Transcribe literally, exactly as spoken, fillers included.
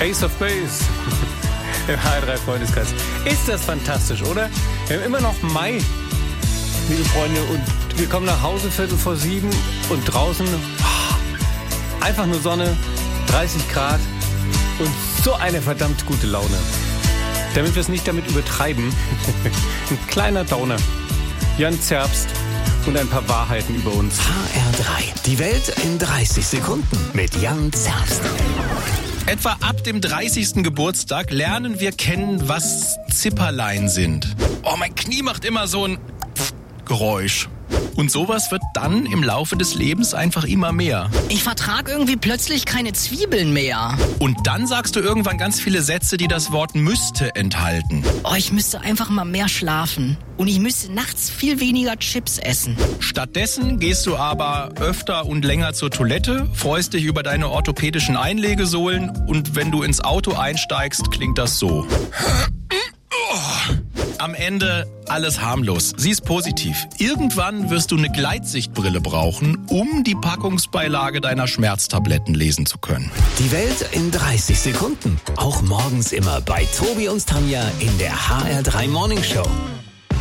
Ace of Base im H R drei Freundeskreis. Ist das fantastisch, oder? Wir haben immer noch Mai, liebe Freunde, und wir kommen nach Hause viertel vor sieben und draußen oh, einfach nur Sonne, dreißig Grad und so eine verdammt gute Laune. Damit wir es nicht damit übertreiben, ein kleiner Downer. Jan Zerbst und ein paar Wahrheiten über uns. H R drei, die Welt in dreißig Sekunden mit Jan Zerbst. Etwa ab dem dreißigsten Geburtstag lernen wir kennen, was Zipperlein sind. Oh, mein Knie macht immer so ein Geräusch. Und sowas wird dann im Laufe des Lebens einfach immer mehr. Ich vertrag irgendwie plötzlich keine Zwiebeln mehr. Und dann sagst du irgendwann ganz viele Sätze, die das Wort müsste enthalten. Oh, ich müsste einfach mal mehr schlafen. Und ich müsste nachts viel weniger Chips essen. Stattdessen gehst du aber öfter und länger zur Toilette, freust dich über deine orthopädischen Einlegesohlen und wenn du ins Auto einsteigst, klingt das so. Am Ende alles harmlos. Sieh's positiv. Irgendwann wirst du eine Gleitsichtbrille brauchen, um die Packungsbeilage deiner Schmerztabletten lesen zu können. Die Welt in dreißig Sekunden. Auch morgens immer bei Tobi und Tanja in der H R drei Morning Show.